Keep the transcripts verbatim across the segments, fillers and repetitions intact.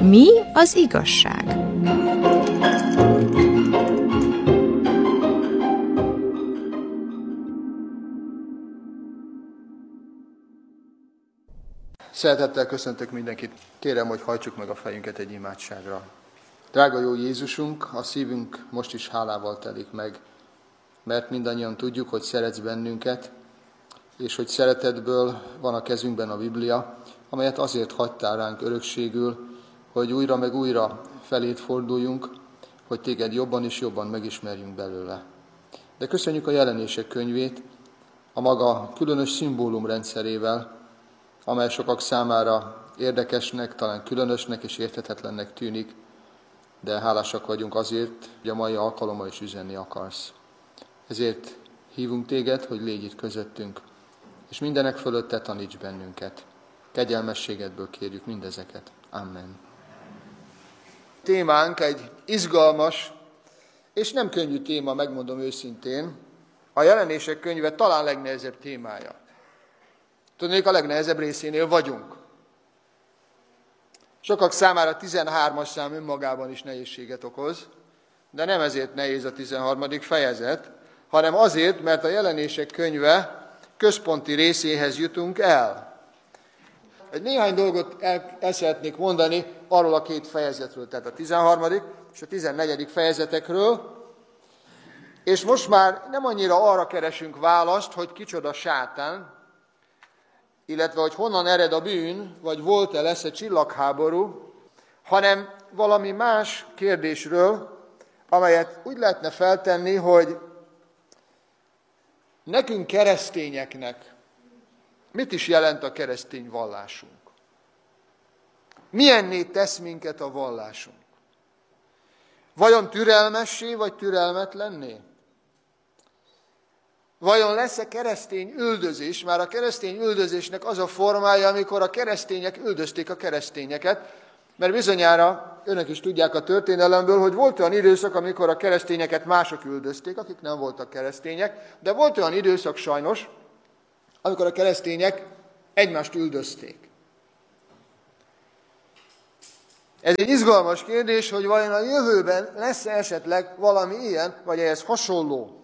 Mi az igazság? Szeretettel köszöntök mindenkit. Kérem, hogy hajtsuk meg a fejünket egy imádságra. Drága jó Jézusunk, a szívünk most is hálával telik meg, mert mindannyian tudjuk, hogy szeretsz bennünket, és hogy szeretetből van a kezünkben a Biblia, amelyet azért hagytál ránk örökségül, hogy újra meg újra feléd forduljunk, hogy téged jobban és jobban megismerjünk belőle. De köszönjük a Jelenések könyvét, a maga különös szimbólumrendszerével, amely sokak számára érdekesnek, talán különösnek és érthetetlennek tűnik, de hálásak vagyunk azért, hogy a mai alkalommal is üzenni akarsz. Ezért hívunk téged, hogy légy itt közöttünk, és mindenek fölött te taníts bennünket. Kegyelmességedből kérjük mindezeket. Amen. Témánk egy izgalmas, és nem könnyű téma, megmondom őszintén, a Jelenések könyve talán legnehezebb témája. Tudnék, a legnehezebb részénél vagyunk. Sokak számára tizenhármas szám önmagában is nehézséget okoz, de nem ezért nehéz a tizenharmadik fejezet, hanem azért, mert a Jelenések könyve központi részéhez jutunk el. Egy néhány dolgot el, el szeretnék mondani arról a két fejezetről, tehát a tizenharmadik és a tizennegyedik fejezetekről, és most már nem annyira arra keresünk választ, hogy kicsoda sátán, illetve hogy honnan ered a bűn, vagy volt-e, lesz-e csillagháború, hanem valami más kérdésről, amelyet úgy lehetne feltenni, hogy nekünk keresztényeknek mit is jelent a keresztény vallásunk? Milyenné tesz minket a vallásunk? Vajon türelmessé, vagy türelmetlenné? Vajon lesz-e keresztény üldözés? Már a keresztény üldözésnek az a formája, amikor a keresztények üldözték a keresztényeket, mert bizonyára önök is tudják a történelemből, hogy volt olyan időszak, amikor a keresztényeket mások üldözték, akik nem voltak keresztények, de volt olyan időszak sajnos, amikor a keresztények egymást üldözték. Ez egy izgalmas kérdés, hogy vajon a jövőben lesz esetleg valami ilyen, vagy ehhez hasonló.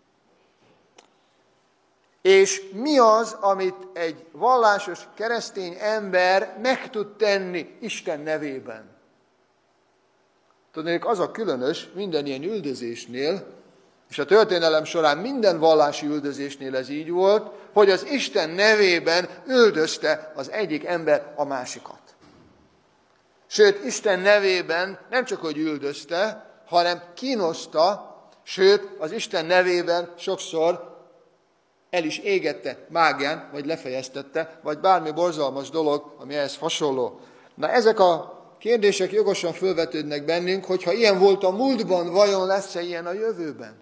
És mi az, amit egy vallásos keresztény ember meg tud tenni Isten nevében? Tudnék, az a különös minden ilyen üldözésnél, és a történelem során minden vallási üldözésnél ez így volt, hogy az Isten nevében üldözte az egyik ember a másikat. Sőt, Isten nevében nem csak hogy üldözte, hanem kínoszta, sőt, az Isten nevében sokszor el is égette mágián, vagy lefejeztette, vagy bármi borzalmas dolog, ami ehhez hasonló. Na, ezek a kérdések jogosan fölvetődnek bennünk, hogyha ilyen volt a múltban, vajon lesz-e ilyen a jövőben?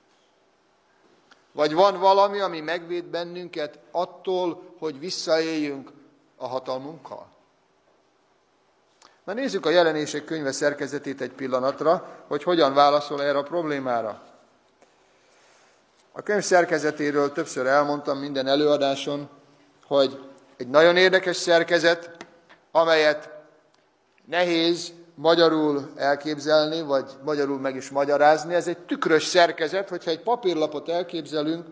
Vagy van valami, ami megvéd bennünket attól, hogy visszaéljünk a hatalmunkkal? Na, nézzük a Jelenések könyve szerkezetét egy pillanatra, hogy hogyan válaszol erre a problémára. A könyv szerkezetéről többször elmondtam minden előadáson, hogy egy nagyon érdekes szerkezet, amelyet nehéz magyarul elképzelni, vagy magyarul meg is magyarázni. Ez egy tükrös szerkezet, hogyha egy papírlapot elképzelünk,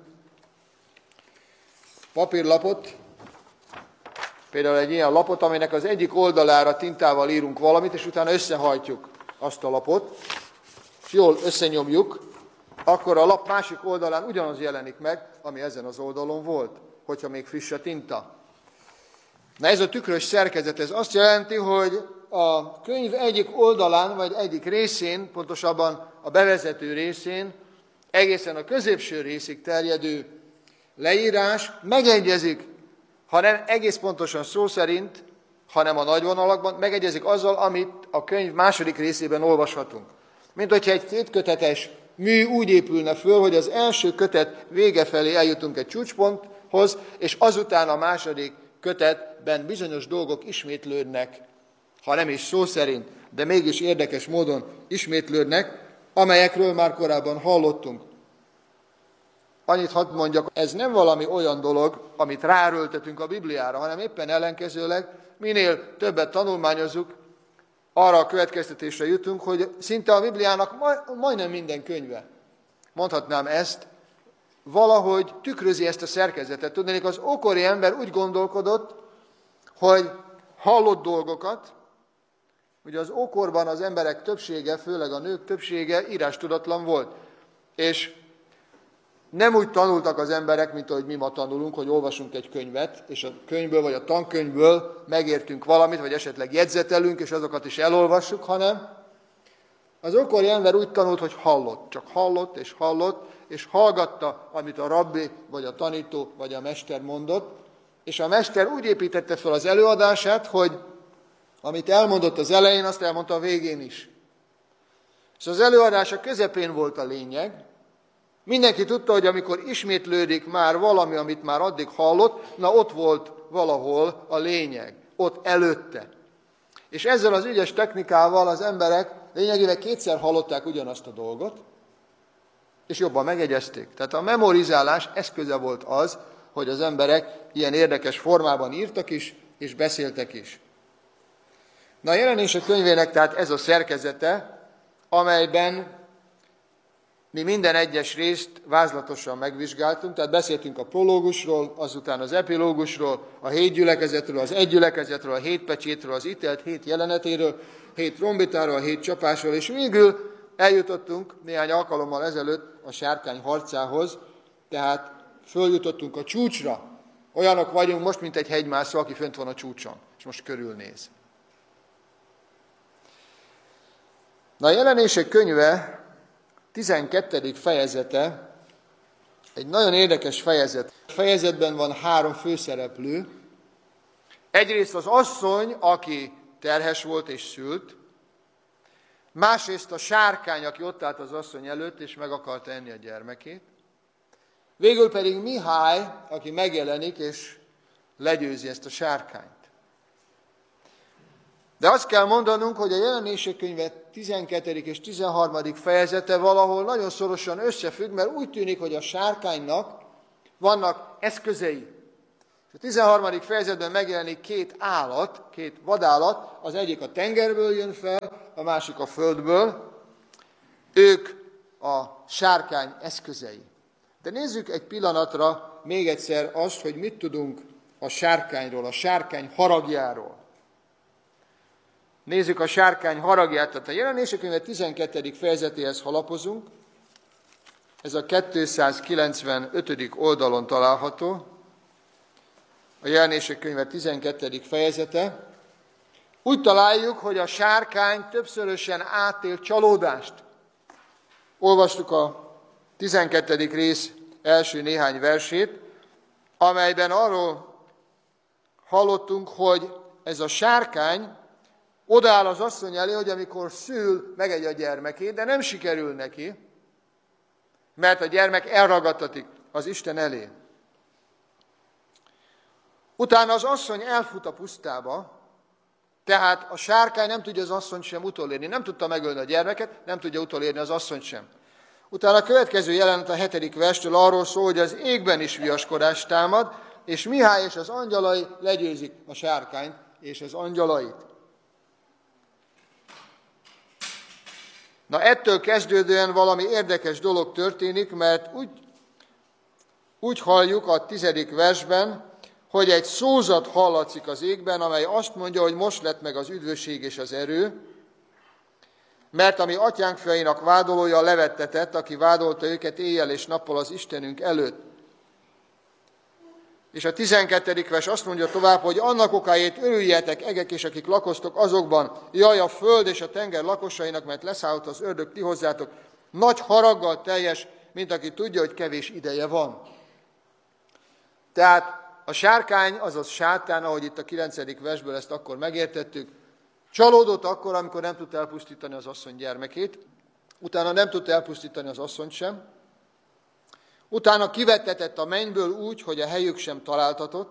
papírlapot, például egy ilyen lapot, aminek az egyik oldalára tintával írunk valamit, és utána összehajtjuk azt a lapot, és jól összenyomjuk, akkor a lap másik oldalán ugyanaz jelenik meg, ami ezen az oldalon volt, hogyha még friss a tinta. Na, ez a tükrös szerkezet, ez azt jelenti, hogy a könyv egyik oldalán, vagy egyik részén, pontosabban a bevezető részén, egészen a középső részig terjedő leírás megegyezik, ha nem egész pontosan szó szerint, hanem a nagyvonalakban, megegyezik azzal, amit a könyv második részében olvashatunk. Mint hogyha egy kétkötetes mű úgy épülne föl, hogy az első kötet vége felé eljutunk egy csúcsponthoz, és azután a második kötetben bizonyos dolgok ismétlődnek, ha nem is szó szerint, de mégis érdekes módon ismétlődnek, amelyekről már korábban hallottunk. Annyit hadd mondjak, ez nem valami olyan dolog, amit ráerőltetünk a Bibliára, hanem éppen ellenkezőleg, minél többet tanulmányozzuk arra a következtetésre jutunk, hogy szinte a Bibliának majdnem minden könyve, mondhatnám ezt, valahogy tükrözi ezt a szerkezetet. Tudnék, az ókori ember úgy gondolkodott, hogy hallott dolgokat, ugye az ókorban az emberek többsége, főleg a nők többsége írástudatlan volt, és nem úgy tanultak az emberek, mint ahogy mi ma tanulunk, hogy olvasunk egy könyvet, és a könyvből vagy a tankönyvből megértünk valamit, vagy esetleg jegyzetelünk, és azokat is elolvassuk, hanem az ókori ember úgy tanult, hogy hallott, csak hallott és hallott, és hallgatta, amit a rabbi, vagy a tanító, vagy a mester mondott, és a mester úgy építette fel az előadását, hogy amit elmondott az elején, azt elmondta a végén is. És az előadása közepén volt a lényeg. Mindenki tudta, hogy amikor ismétlődik már valami, amit már addig hallott, na ott volt valahol a lényeg, ott előtte. És ezzel az ügyes technikával az emberek lényegében kétszer hallották ugyanazt a dolgot, és jobban megegyezték. Tehát a memorizálás eszköze volt az, hogy az emberek ilyen érdekes formában írtak is, és beszéltek is. Na a Jelenések könyvének tehát ez a szerkezete, amelyben mi minden egyes részt vázlatosan megvizsgáltunk, tehát beszéltünk a prológusról, azután az epilógusról, a hét gyülekezetről, az egy gyülekezetről, a hét pecsétről, az ítélt hét jelenetéről, hét trombitáról, a hét csapásról, és végül eljutottunk néhány alkalommal ezelőtt a sárkány harcához, tehát följutottunk a csúcsra. Olyanok vagyunk most, mint egy hegymászó, aki fönt van a csúcson, és most körülnéz. Na a Jelenések könyve tizenkettedik fejezete egy nagyon érdekes fejezet. A fejezetben van három főszereplő. Egyrészt az asszony, aki terhes volt és szült, másrészt a sárkány, aki ott állt az asszony előtt, és meg akarta enni a gyermekét. Végül pedig Mihály, aki megjelenik, és legyőzi ezt a sárkányt. De azt kell mondanunk, hogy a Jelenések könyve tizenkettedik és tizenharmadik fejezete valahol nagyon szorosan összefügg, mert úgy tűnik, hogy a sárkánynak vannak eszközei. A tizenharmadik fejezetben megjelenik két állat, két vadállat, az egyik a tengerből jön fel, a másik a földből. Ők a sárkány eszközei. De nézzük egy pillanatra még egyszer azt, hogy mit tudunk a sárkányról, a sárkány haragjáról. Nézzük a sárkány haragját, tehát a Jelenések könyve tizenkettedik fejezetéhez halapozunk. Ez a kétszázkilencvenötödik oldalon található. A Jelenések könyve tizenkettedik fejezete. Úgy találjuk, hogy a sárkány többszörösen átél csalódást. Olvastuk a tizenkettedik rész első néhány versét, amelyben arról hallottunk, hogy ez a sárkány odaáll az asszony elé, hogy amikor szül, megegye a gyermekét, de nem sikerül neki, mert a gyermek elragadtatik az Isten elé. Utána az asszony elfut a pusztába, tehát a sárkány nem tudja az asszonyt sem utolérni. Nem tudta megölni a gyermeket, nem tudja utolérni az asszonyt sem. Utána a következő jelenet a hetedik verstől arról szól, hogy az égben is viaskodás támad, és Mihály és az angyalai legyőzik a sárkányt és az angyalait. Na ettől kezdődően valami érdekes dolog történik, mert úgy, úgy halljuk a tizedik versben, hogy egy szózat hallatszik az égben, amely azt mondja, hogy most lett meg az üdvösség és az erő, mert ami atyánk fiainak vádolója levettetett, aki vádolta őket éjjel és nappal az Istenünk előtt. És a tizenkettedik vers azt mondja tovább, hogy annak okáért örüljetek, egek és akik lakoztok azokban, jaj a föld és a tenger lakosainak, mert leszállt az ördög ti hozzátok, nagy haraggal teljes, mint aki tudja, hogy kevés ideje van. Tehát a sárkány, azaz sátán, ahogy itt a kilencedik versből ezt akkor megértettük, csalódott akkor, amikor nem tudta elpusztítani az asszony gyermekét, utána nem tudta elpusztítani az asszonyt sem, utána kivettetett a mennyből úgy, hogy a helyük sem találtatott,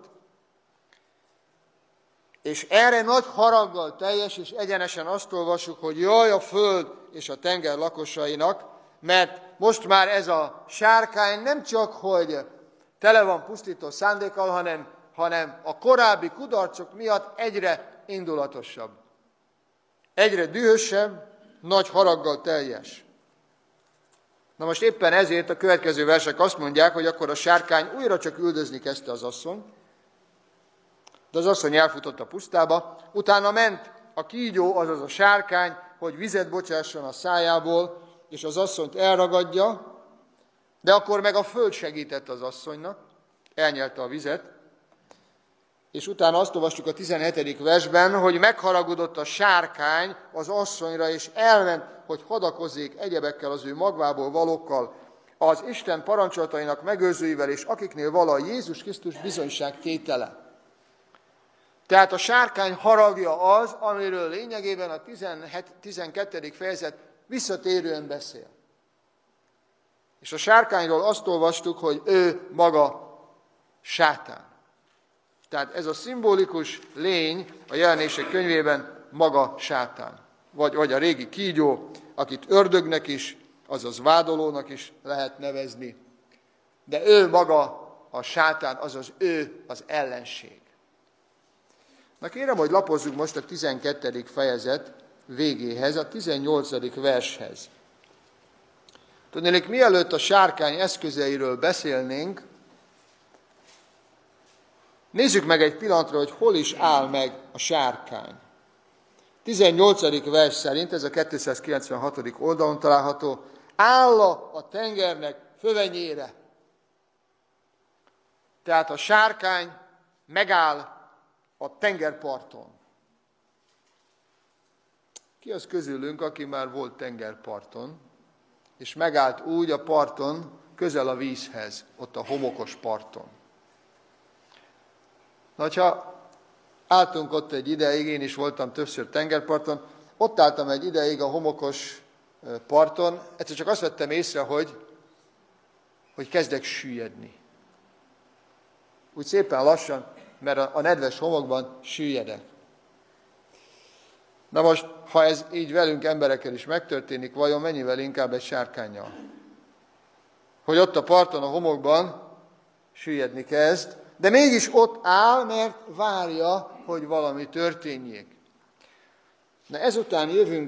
és erre nagy haraggal teljes, és egyenesen azt olvassuk, hogy jaj a föld és a tenger lakosainak, mert most már ez a sárkány nem csak, hogy tele van pusztító szándékkal, hanem, hanem a korábbi kudarcok miatt egyre indulatosabb. egyre dühösebb, nagy haraggal teljes. Na most éppen ezért a következő versek azt mondják, hogy akkor a sárkány újra csak üldözni kezdte az asszony, de az asszony elfutott a pusztába, utána ment a kígyó, azaz a sárkány, hogy vizet bocsásson a szájából, és az asszonyt elragadja, de akkor meg a föld segített az asszonynak, elnyelte a vizet, és utána azt olvastuk a tizenhetedik versben, hogy megharagudott a sárkány az asszonyra, és elment, hogy hadakozzék egyebekkel az ő magvából valókkal, az Isten parancsolatainak megőrzőivel, és akiknél vala Jézus Krisztus bizonyság tétele. Tehát a sárkány haragja az, amiről lényegében a tizenkettedik fejezet visszatérően beszél. És a sárkányról azt olvastuk, hogy ő maga sátán. Tehát ez a szimbolikus lény a Jelenések könyvében maga sátán. Vagy, vagy a régi kígyó, akit ördögnek is, azaz vádolónak is lehet nevezni. De ő maga a sátán, azaz ő az ellenség. Na kérem, hogy lapozzuk most a tizenkettedik fejezet végéhez, a tizennyolcadik vershez. Tudnélik, mielőtt a sárkány eszközeiről beszélnénk, nézzük meg egy pillanatra, hogy hol is áll meg a sárkány. tizennyolcadik vers szerint, ez a kétszázkilencvenhatodik oldalon található, áll a tengernek fövenyére. Tehát a sárkány megáll a tengerparton. Ki az közülünk, aki már volt tengerparton, és megállt úgy a parton, közel a vízhez, ott a homokos parton? Na, ha álltunk ott egy ideig, én is voltam többször tengerparton, ott álltam egy ideig a homokos parton, egyszer csak azt vettem észre, hogy, hogy kezdek süllyedni. Úgy szépen lassan, mert a, a nedves homokban süllyedek. Na most, ha ez így velünk emberekkel is megtörténik, vajon mennyivel inkább egy sárkánnyal? Hogy ott a parton, a homokban süllyedni kezd, de mégis ott áll, mert várja, hogy valami történjék. Na ezután jövünk